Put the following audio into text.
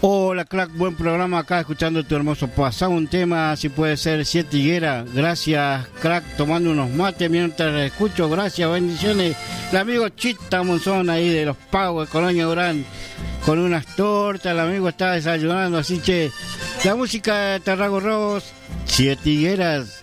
Hola, crack, buen programa acá, escuchando tu hermoso. Pasá un tema, si puede ser, Siete Higueras. Gracias, crack, tomando unos mates mientras escucho. Gracias, bendiciones. El amigo Chita Monzón ahí de Los Pagos, de Colonia Durán, con unas tortas. El amigo está desayunando, así que la música de Tarrago Ross, Siete Higueras.